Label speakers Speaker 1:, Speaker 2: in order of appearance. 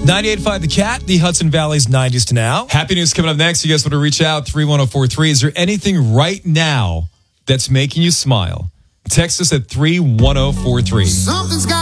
Speaker 1: 98.5 The Cat, the Hudson Valley's 90s to now.
Speaker 2: Happy news coming up next. You guys want to reach out, 31043. Is there anything right now that's making you smile? Text us at 31043.
Speaker 3: Something's got